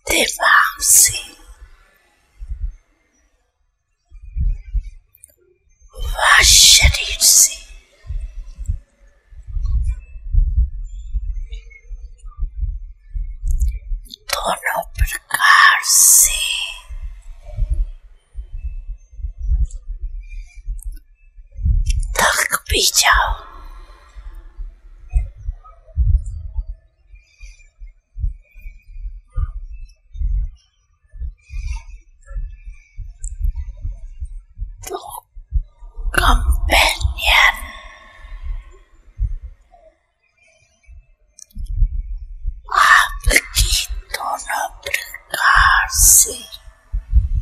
दिमाग से व शरीर से दोनों प्रकार से थक भी जाओ